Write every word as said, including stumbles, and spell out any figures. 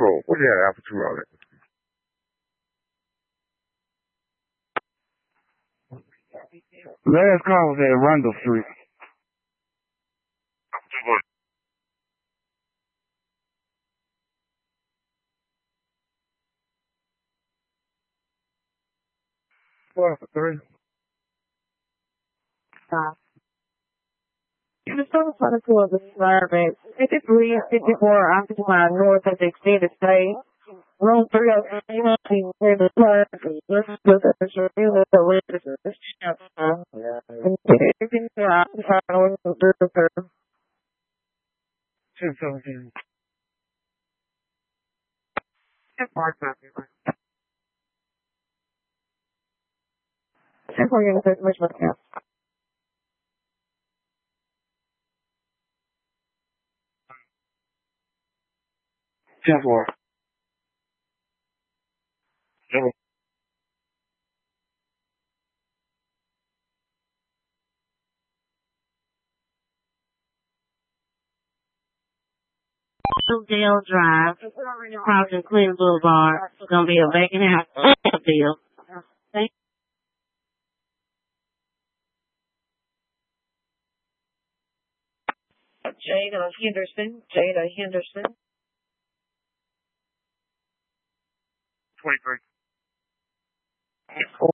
roll. What do you have? Alpha two roll it. Last call was at Rundle Street. Alpha two roll it. Four for three. Uh, the service article of the environment, fifty-three and fifty-four occupy north of the extended stay. Room three oh three, where the park is listed with the review of the witnesses. Everything to occupy north of the river. Two seventeen. Park property. ten four units, much more count. Ten four. Zero. Dale Drive, crossing Clinton Boulevard. It's gonna be a vacant house deal. Thank Jada Henderson. Jada Henderson. Twenty three.